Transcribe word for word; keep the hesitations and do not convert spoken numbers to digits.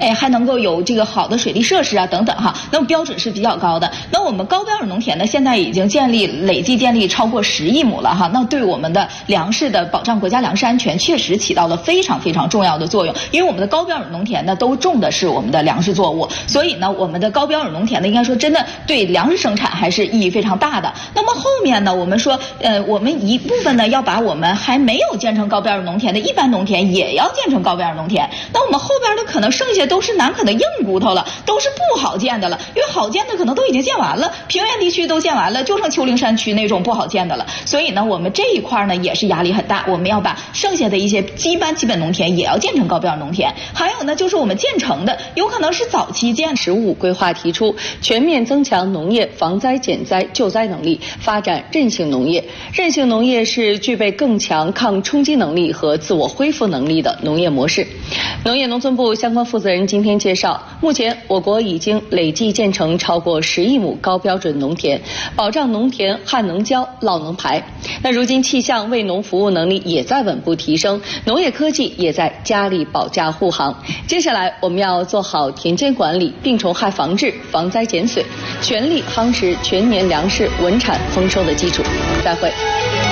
哎，还能够有这个好的水利设施啊等等哈，那么标准是比较高的。那我们高标准农田呢，现在已经建立累计建立超过十亿亩了哈，那对我们的粮食的保障国家粮食安全确实起到了非常非常重要的作用。因为我们的高标准农田呢，都种的是我们的粮食作物，所以呢，我们的高标准农田呢，应该说真的对粮食生产还是意义非常大的。那么后面呢，我们说，呃，我们一部分呢要把我们还没有建成高标准农田的一般农田也要建成高标准农田。那我们后边的可能剩下都是南可的硬骨头了，都是不好建的了，因为好建的可能都已经建完了，平原地区都建完了，就剩丘陵山区那种不好建的了。所以呢，我们这一块呢也是压力很大，我们要把剩下的一些基般基本农田也要建成高标准农田。还有呢，就是我们建成的有可能是早期建。 十五规划提出全面增强农业防灾减灾救灾能力，发展韧性农业。韧性农业是具备更强抗冲击能力和自我恢复能力的农业模式。农业农村部相关负责人今天介绍，目前我国已经累计建成超过十亿亩高标准农田，保障农田旱能浇、涝能排。那如今气象为农服务能力也在稳步提升，农业科技也在加力保驾护航。接下来我们要做好田间管理、病虫害防治、防灾减损，全力夯实全年粮食稳产丰收的基础。再会。